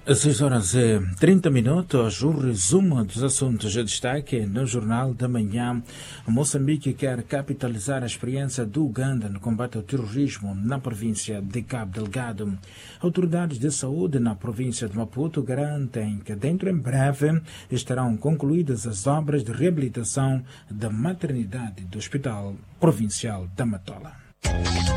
Às 6 horas e 30 minutos, o resumo dos assuntos de destaque no Jornal da Manhã. Moçambique quer capitalizar a experiência do Uganda no combate ao terrorismo na província de Cabo Delgado. Autoridades de saúde na província de Maputo garantem que dentro em breve estarão concluídas as obras de reabilitação da maternidade do Hospital Provincial da Matola.